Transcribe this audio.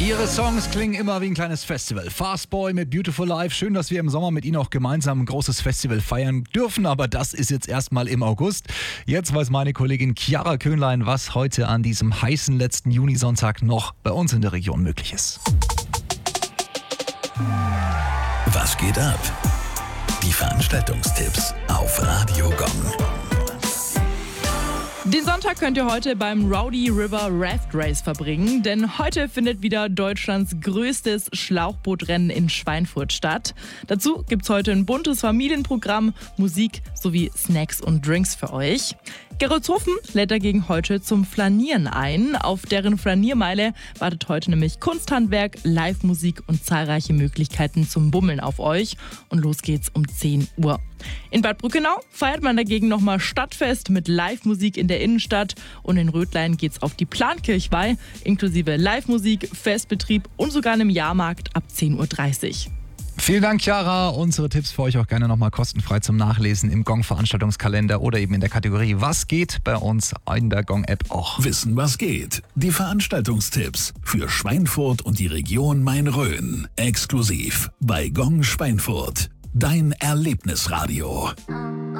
Ihre Songs klingen immer wie ein kleines Festival. Fastboy mit Beautiful Life. Schön, dass wir im Sommer mit Ihnen auch gemeinsam ein großes Festival feiern dürfen, aber das ist jetzt erstmal im August. Jetzt weiß meine Kollegin Chiara Köhnlein, was heute an diesem heißen letzten Junisonntag noch bei uns in der Region möglich ist. Was geht ab? Die Veranstaltungstipps auf Radio Gong. Den Sonntag könnt ihr heute beim Rowdy River Raft Race verbringen, denn heute findet wieder Deutschlands größtes Schlauchbootrennen in Schweinfurt statt. Dazu gibt's heute ein buntes Familienprogramm, Musik sowie Snacks und Drinks für euch. Gerolzhofen lädt dagegen heute zum Flanieren ein. Auf deren Flaniermeile wartet heute nämlich Kunsthandwerk, Live-Musik und zahlreiche Möglichkeiten zum Bummeln auf euch. Und los geht's um 10 Uhr. In Bad Brückenau feiert man dagegen nochmal Stadtfest mit Live-Musik in der Innenstadt. Und in Rödlein geht's auf die Plankirchweih, inklusive Live-Musik, Festbetrieb und sogar einem Jahrmarkt ab 10.30 Uhr. Vielen Dank, Chiara. Unsere Tipps für euch auch gerne nochmal kostenfrei zum Nachlesen im Gong-Veranstaltungskalender oder eben in der Kategorie Was geht bei uns in der Gong-App auch. Wissen, was geht. Die Veranstaltungstipps für Schweinfurt und die Region Main-Rhön. Exklusiv bei Gong Schweinfurt. Dein Erlebnisradio.